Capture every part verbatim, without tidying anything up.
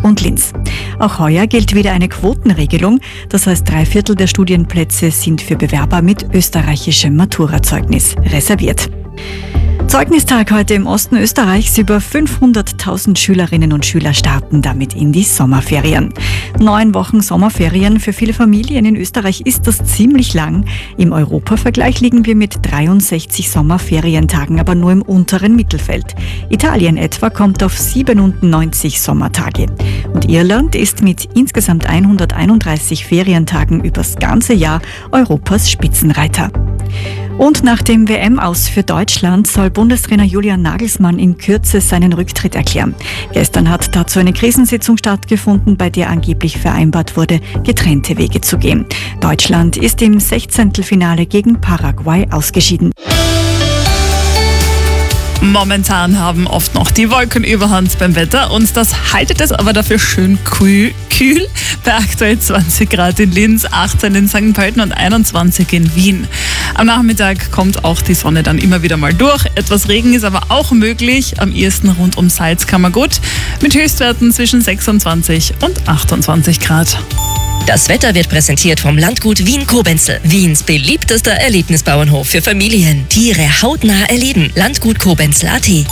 und Linz. Auch heuer gilt wieder eine Quotenregelung. Das heißt, drei Viertel der Studienplätze sind für Bewerber mit österreichischem Maturazeugnis reserviert. Zeugnisstag heute im Osten Österreichs. Über fünfhunderttausend Schülerinnen und Schüler starten damit in die Sommerferien. Neun Wochen Sommerferien für viele Familien in Österreich ist das ziemlich lang. Im Europavergleich liegen wir mit dreiundsechzig Sommerferientagen aber nur im unteren Mittelfeld. Italien etwa kommt auf siebenundneunzig Sommertage. Und Irland ist mit insgesamt hunderteinunddreißig Ferientagen übers ganze Jahr Europas Spitzenreiter. Und nach dem W M-Aus für Deutschland soll Bundestrainer Julian Nagelsmann in Kürze seinen Rücktritt erklären. Gestern hat dazu eine Krisensitzung stattgefunden, bei der angeblich vereinbart wurde, getrennte Wege zu gehen. Deutschland ist im Sechzehntelfinale gegen Paraguay ausgeschieden. Momentan haben oft noch die Wolken überhand beim Wetter und das haltet es aber dafür schön kühl. kühl. Bei aktuell zwanzig Grad in Linz, achtzehn in Sankt Pölten und einundzwanzig in Wien. Am Nachmittag kommt auch die Sonne dann immer wieder mal durch. Etwas Regen ist aber auch möglich, am ehesten rund um Salzkammergut mit Höchstwerten zwischen sechsundzwanzig und achtundzwanzig Grad. Das Wetter wird präsentiert vom Landgut Wien-Kobenzl. Wiens beliebtester Erlebnisbauernhof für Familien. Tiere hautnah erleben. Landgut Kobenzl punkt a t.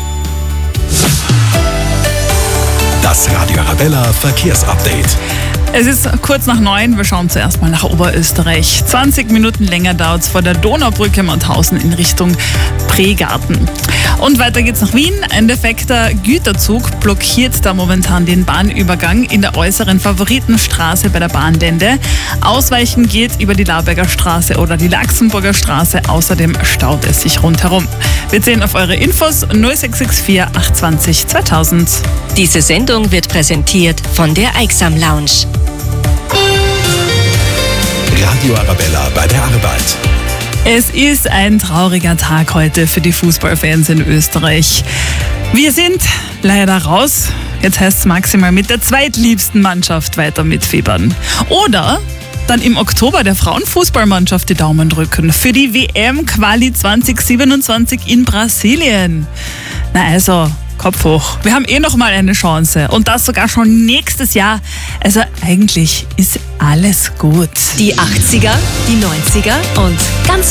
Das Radio Arabella Verkehrsupdate. Es ist kurz nach neun, wir schauen zuerst mal nach Oberösterreich. zwanzig Minuten länger dauert es vor der Donaubrücke Mauthausen in Richtung Pregarten. Und weiter geht's nach Wien. Ein defekter Güterzug blockiert da momentan den Bahnübergang in der äußeren Favoritenstraße bei der Bahnlende. Ausweichen geht über die Larberger Straße oder die Laxenburger Straße. Außerdem staut es sich rundherum. Wir zählen auf eure Infos null sechs sechs vier acht zwei null zweitausend. Diese Sendung wird präsentiert von der Eiksam Lounge. Radio Arabella bei der Arbeit. Es ist ein trauriger Tag heute für die Fußballfans in Österreich. Wir sind leider raus. Jetzt heißt es maximal mit der zweitliebsten Mannschaft weiter mitfiebern. Oder dann im Oktober der Frauenfußballmannschaft die Daumen drücken für die W M-Quali zwanzig siebenundzwanzig in Brasilien. Na also, Kopf hoch. Wir haben eh noch mal eine Chance. Und das sogar schon nächstes Jahr. Also eigentlich ist alles gut. Die achtziger, die neunziger und ganz